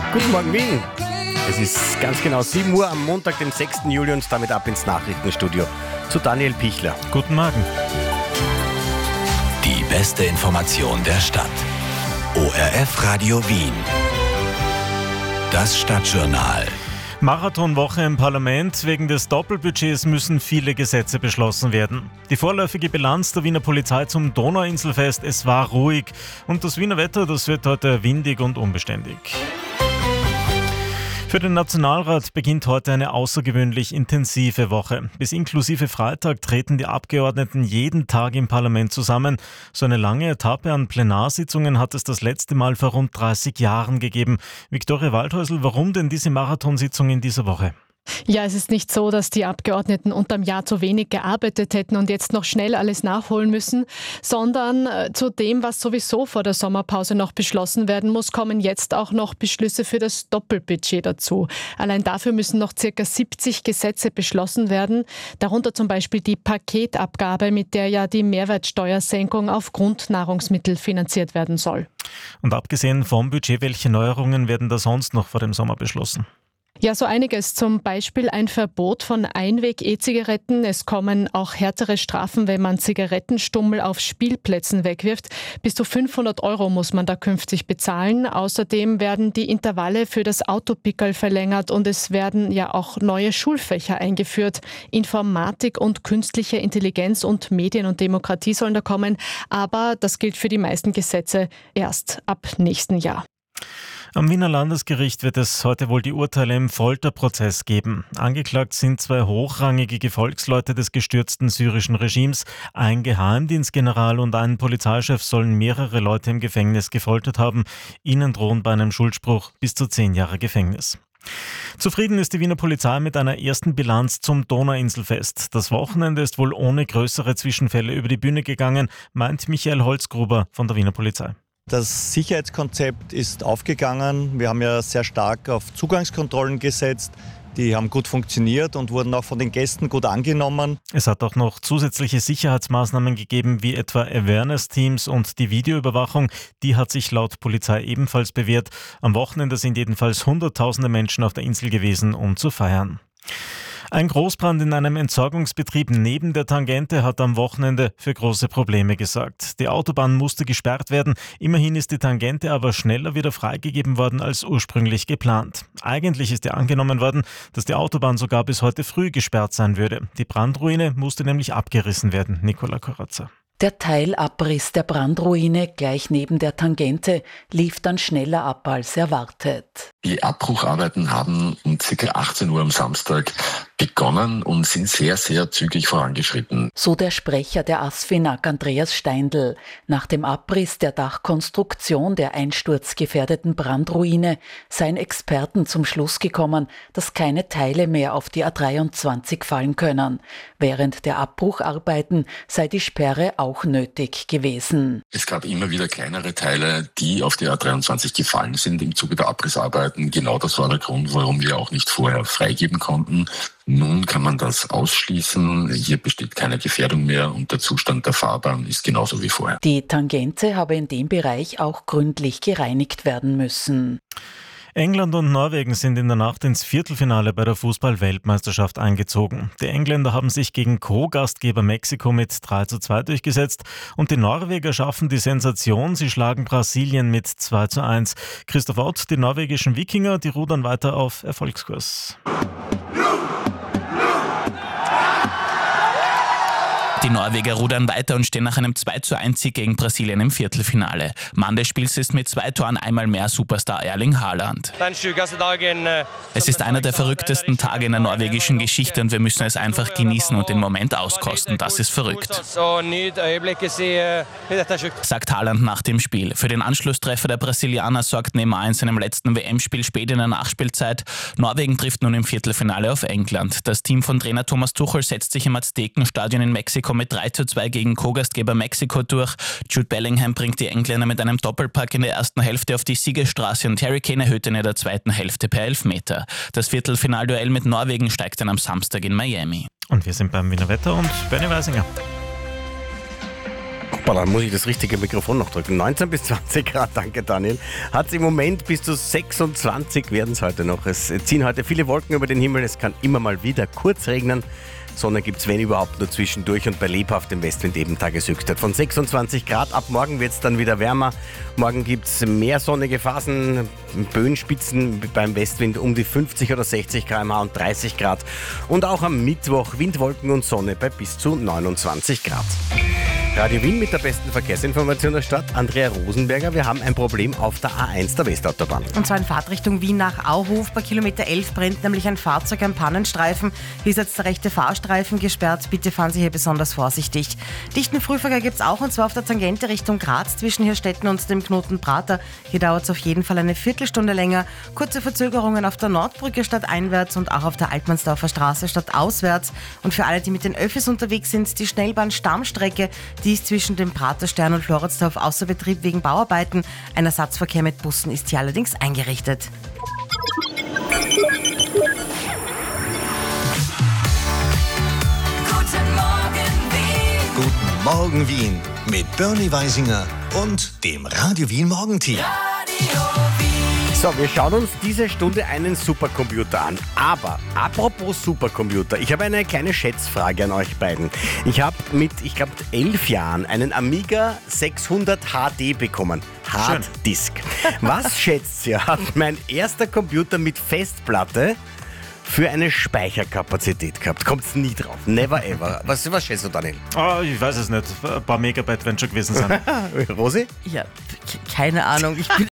Guten Morgen, Wien. Es ist ganz genau 7 Uhr am Montag, dem 6. Juli und damit ab ins Nachrichtenstudio zu Daniel Pichler. Guten Morgen. Die beste Information der Stadt. ORF Radio Wien. Das Stadtjournal. Marathonwoche im Parlament. Wegen des Doppelbudgets müssen viele Gesetze beschlossen werden. Die vorläufige Bilanz der Wiener Polizei zum Donauinselfest: es war ruhig. Und das Wiener Wetter, das wird heute windig und unbeständig. Für den Nationalrat beginnt heute eine außergewöhnlich intensive Woche. Bis inklusive Freitag treten die Abgeordneten jeden Tag im Parlament zusammen. So eine lange Etappe an Plenarsitzungen hat es das letzte Mal vor rund 30 Jahren gegeben. Viktoria Waldhäusl, warum denn diese Marathonsitzung in dieser Woche? Ja, es ist nicht so, dass die Abgeordneten unterm Jahr zu wenig gearbeitet hätten und jetzt noch schnell alles nachholen müssen, sondern zu dem, was sowieso vor der Sommerpause noch beschlossen werden muss, kommen jetzt auch noch Beschlüsse für das Doppelbudget dazu. Allein dafür müssen noch ca. 70 Gesetze beschlossen werden, darunter zum Beispiel die Paketabgabe, mit der ja die Mehrwertsteuersenkung auf Grundnahrungsmittel finanziert werden soll. Und abgesehen vom Budget, welche Neuerungen werden da sonst noch vor dem Sommer beschlossen? Ja, so einiges. Zum Beispiel ein Verbot von Einweg-E-Zigaretten. Es kommen auch härtere Strafen, wenn man Zigarettenstummel auf Spielplätzen wegwirft. Bis zu 500 € muss man da künftig bezahlen. Außerdem werden die Intervalle für das Autopickerl verlängert und es werden ja auch neue Schulfächer eingeführt. Informatik und künstliche Intelligenz und Medien und Demokratie sollen da kommen. Aber das gilt für die meisten Gesetze erst ab nächsten Jahr. Am Wiener Landesgericht wird es heute wohl die Urteile im Folterprozess geben. Angeklagt sind 2 hochrangige Gefolgsleute des gestürzten syrischen Regimes. Ein Geheimdienstgeneral und ein Polizeichef sollen mehrere Leute im Gefängnis gefoltert haben. Ihnen drohen bei einem Schuldspruch bis zu 10 Jahre Gefängnis. Zufrieden ist die Wiener Polizei mit einer ersten Bilanz zum Donauinselfest. Das Wochenende ist wohl ohne größere Zwischenfälle über die Bühne gegangen, meint Michael Holzgruber von der Wiener Polizei. Das Sicherheitskonzept ist aufgegangen. Wir haben ja sehr stark auf Zugangskontrollen gesetzt. Die haben gut funktioniert und wurden auch von den Gästen gut angenommen. Es hat auch noch zusätzliche Sicherheitsmaßnahmen gegeben, wie etwa Awareness-Teams und die Videoüberwachung. Die hat sich laut Polizei ebenfalls bewährt. Am Wochenende sind jedenfalls Hunderttausende Menschen auf der Insel gewesen, um zu feiern. Ein Großbrand in einem Entsorgungsbetrieb neben der Tangente hat am Wochenende für große Probleme gesorgt. Die Autobahn musste gesperrt werden. Immerhin ist die Tangente aber schneller wieder freigegeben worden als ursprünglich geplant. Eigentlich ist ja angenommen worden, dass die Autobahn sogar bis heute früh gesperrt sein würde. Die Brandruine musste nämlich abgerissen werden. Nicola Corazza. Der Teilabriss der Brandruine gleich neben der Tangente lief dann schneller ab als erwartet. Die Abbrucharbeiten haben um ca. 18 Uhr am Samstag begonnen und sind sehr, sehr zügig vorangeschritten. So der Sprecher der ASFINAG, Andreas Steindl. Nach dem Abriss der Dachkonstruktion der einsturzgefährdeten Brandruine seien Experten zum Schluss gekommen, dass keine Teile mehr auf die A23 fallen können. Während der Abbrucharbeiten sei die Sperre auch nötig gewesen. Es gab immer wieder kleinere Teile, die auf die A23 gefallen sind im Zuge der Abrissarbeiten. Genau das war der Grund, warum wir auch nicht vorher freigeben konnten. Nun kann man das ausschließen. Hier besteht keine Gefährdung mehr und der Zustand der Fahrbahn ist genauso wie vorher. Die Tangente habe in dem Bereich auch gründlich gereinigt werden müssen. England und Norwegen sind in der Nacht ins Viertelfinale bei der Fußball-Weltmeisterschaft eingezogen. Die Engländer haben sich gegen Co-Gastgeber Mexiko mit 3:2 durchgesetzt und die Norweger schaffen die Sensation. Sie schlagen Brasilien mit 2:1. Christoph Ott, die norwegischen Wikinger, die rudern weiter auf Erfolgskurs. Die Norweger rudern weiter und stehen nach einem 2:1 gegen Brasilien im Viertelfinale. Mann des Spiels ist mit 2 Toren einmal mehr Superstar Erling Haaland. Es ist einer der verrücktesten Tage in der norwegischen Geschichte und wir müssen es einfach genießen und den Moment auskosten. Das ist verrückt, sagt Haaland nach dem Spiel. Für den Anschlusstreffer der Brasilianer sorgt Neymar in seinem letzten WM-Spiel spät in der Nachspielzeit. Norwegen trifft nun im Viertelfinale auf England. Das Team von Trainer Thomas Tuchel setzt sich im Aztekenstadion in Mexiko mit 3:2 gegen Co-Gastgeber Mexiko durch. Jude Bellingham bringt die Engländer mit einem Doppelpack in der ersten Hälfte auf die Siegesstraße und Harry Kane erhöht in der zweiten Hälfte per Elfmeter. Das Viertelfinalduell mit Norwegen steigt dann am Samstag in Miami. Und wir sind beim Wiener Wetter und Bernie Weisinger. Hoppala, muss ich das richtige Mikrofon noch drücken. 19 bis 20 Grad, danke Daniel. Hat es im Moment bis zu 26 werden es heute noch. Es ziehen heute viele Wolken über den Himmel, es kann immer mal wieder kurz regnen. Sonne gibt es, wenn überhaupt, nur zwischendurch und bei lebhaftem Westwind eben Tageshöchstwert von 26 Grad. Ab morgen wird es dann wieder wärmer. Morgen gibt es mehr sonnige Phasen, Böenspitzen beim Westwind um die 50 oder 60 km/h und 30 Grad. Und auch am Mittwoch Windwolken und Sonne bei bis zu 29 Grad. Radio Wien mit der besten Verkehrsinformation der Stadt. Andrea Rosenberger, wir haben ein Problem auf der A1 der Westautobahn. Und zwar in Fahrtrichtung Wien nach Auhof. Bei Kilometer 11 brennt nämlich ein Fahrzeug am Pannenstreifen. Hier ist jetzt der rechte Fahrstreifen gesperrt. Bitte fahren Sie hier besonders vorsichtig. Dichten Frühverkehr gibt es auch, und zwar auf der Tangente Richtung Graz zwischen Hirstetten und dem Knoten Prater. Hier dauert es auf jeden Fall eine Viertelstunde länger. Kurze Verzögerungen auf der Nordbrücke stadteinwärts und auch auf der Altmannsdorfer Straße stadtauswärts. Und für alle, die mit den Öffis unterwegs sind, die Schnellbahn-Stammstrecke, die ist zwischen dem Praterstern und Floridsdorf außer Betrieb wegen Bauarbeiten. Ein Ersatzverkehr mit Bussen ist hier allerdings eingerichtet. Guten Morgen Wien mit Bernie Weisinger und dem Radio Wien Morgenteam. So, wir schauen uns diese Stunde einen Supercomputer an. Aber apropos Supercomputer, ich habe eine kleine Schätzfrage an euch beiden. Ich habe mit, 11 Jahren einen Amiga 600 HD bekommen. Harddisk. Was schätzt ihr, hat mein erster Computer mit Festplatte für eine Speicherkapazität gehabt? Kommt's nie drauf. Never ever. Was schätzt du, Daniel? Ich weiß es nicht. Ein paar Megabyte werden schon gewesen sein. Rosi? Ja, keine Ahnung. Ich bin